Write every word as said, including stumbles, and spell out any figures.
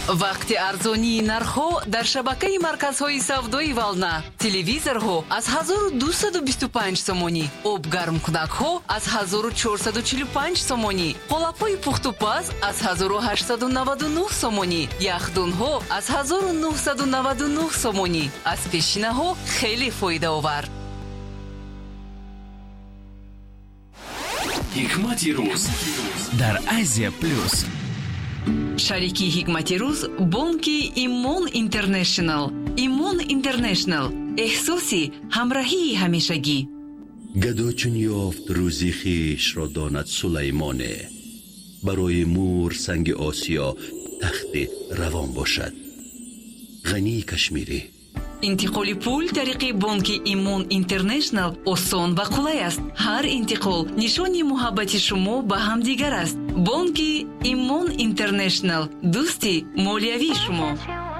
вақти арзонии нархҳо дар шабакаи марказҳои савдои Вална. Телевизорҳо аз ҳазору дусаду бисту панҷ сомонӣ, обгармкунакҳо аз ҳазору чорсаду чилу панҷ сомонӣ, қолапҳои пухтупаз аз ҳазору ҳаштсаду наваду нӯҳ сомонӣ, яхдунҳо аз ҳазору нуҳсаду наваду нӯҳ сомонӣ. Аз пешинаҳо хеле фоидаовар. ҳикмати рӯз дар Азия плюс. шарики ҳикмати рӯз бонки Имон Интернешнл. Имон Интернешнл, эҳсоси ҳамроҳии ҳамешагӣ. гадо чун ёфт рӯзи хишро донад сулаймоне, барои мур санги осиё тахти равон бошад. ғании кашмирӣ. интиқоли пул тариқи бонки Имон Интернешнл осон ва қулай аст. ҳар интиқол нишони муҳаббати шумо ба ҳамдигар аст. бонки Имон Интернешнл, дӯсти молиявии шумо.